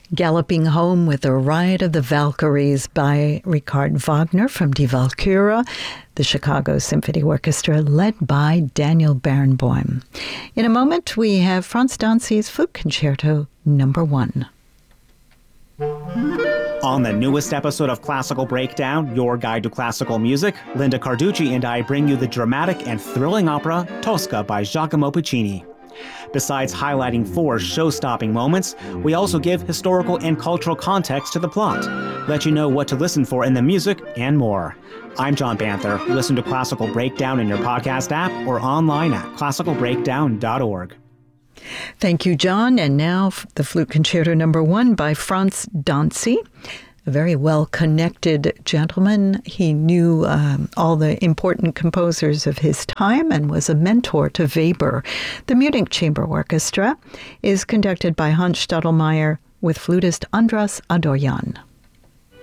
Galloping Home with the Ride of the Valkyries by Richard Wagner from Die Walküre, the Chicago Symphony Orchestra, led by Daniel Barenboim. In a moment, we have Franz Danzi's Flute Concerto No. 1. On the newest episode of Classical Breakdown, your guide to classical music, Linda Carducci and I bring you the dramatic and thrilling opera Tosca by Giacomo Puccini. Besides highlighting 4 show-stopping moments, we also give historical and cultural context to the plot, let you know what to listen for in the music, and more. I'm John Banther. Listen to Classical Breakdown in your podcast app or online at classicalbreakdown.org. Thank you, John. And now the Flute Concerto No. 1 by Franz Danzi. A very well-connected gentleman. He knew all the important composers of his time and was a mentor to Weber. The Munich Chamber Orchestra is conducted by Hans Stadelmeier with flutist Andras Adorjan.